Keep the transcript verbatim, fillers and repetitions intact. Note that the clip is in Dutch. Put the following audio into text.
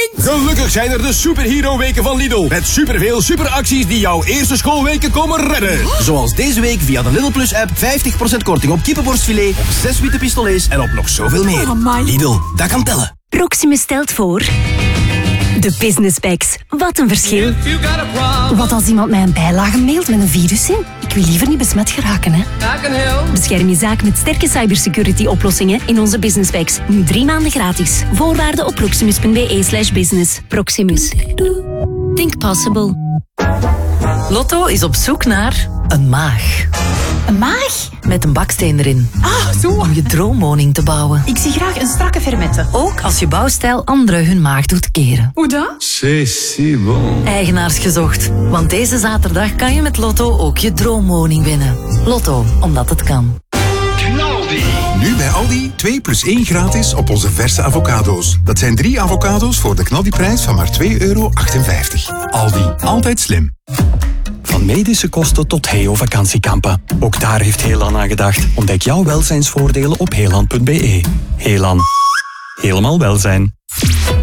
winst! Gelukkig zijn er de superhero weken van Lidl. Met superveel superacties die jouw eerste schoolweken komen redden. Zoals deze week via de Lidl Plus app vijftig procent korting op kippenborstfilet, op zes witte pistolets en op nog zoveel meer. Oh, Lidl, dat kan tellen. Proximus stelt voor... De Business Packs. Wat een verschil. Wat als iemand mij een bijlage mailt met een virus in? Ik wil liever niet besmet geraken, hè. Bescherm je zaak met sterke cybersecurity oplossingen in onze Business Packs. Nu drie maanden gratis. Voorwaarden op proximus.be slash business. Proximus. Think possible. Lotto is op zoek naar een maag. Een maag? Met een baksteen erin. Ah, zo. Om je droomwoning te bouwen. Ik zie graag een strakke fermette. Ook als je bouwstijl anderen hun maag doet keren. Hoe dan? C'est si bon. Eigenaars gezocht. Want deze zaterdag kan je met Lotto ook je droomwoning winnen. Lotto, omdat het kan. Nu bij Aldi twee plus één gratis op onze verse avocado's. Dat zijn drie avocado's voor de knaldiprijs van maar twee euro achtenvijftig. Aldi, altijd slim. Van medische kosten tot Heo vakantiekampen. Ook daar heeft Heelan aan gedacht. Ontdek jouw welzijnsvoordelen op heelan punt be. Heelan. Helemaal welzijn.